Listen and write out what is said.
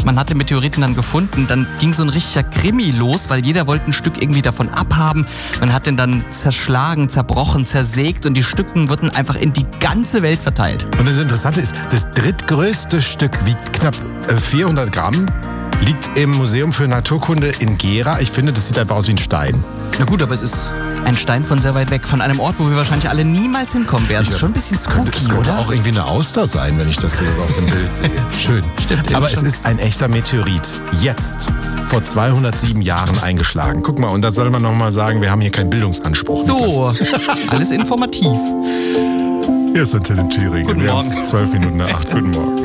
man hat den Meteoriten dann gefunden, dann ging so ein richtiger Krimi los, weil jeder wollte ein Stück irgendwie davon abhaben. Man hat den dann zerschlagen, zerbrochen, zersägt und die Stücken wurden einfach in die ganze Welt verteilt. Und das Interessante ist, das drittgrößte Stück wiegt knapp 400 Gramm, liegt im Museum für Naturkunde in Gera. Ich finde, das sieht einfach aus wie ein Stein. Na gut, aber es ist ein Stein von sehr weit weg, von einem Ort, wo wir wahrscheinlich alle niemals hinkommen werden. Das ist schon ein bisschen spooky, könnte oder? Auch irgendwie eine Auster sein, wenn ich das so auf dem Bild sehe. Schön. Stimmt, aber schon. Es ist ein echter Meteorit. Jetzt, vor 207 Jahren eingeschlagen. Guck mal, und da soll man nochmal sagen, wir haben hier keinen Bildungsanspruch. So, alles informativ. Hier ist Antenne Thüringen. Guten Morgen. Wir haben 12 Minuten nach 8. Guten Morgen.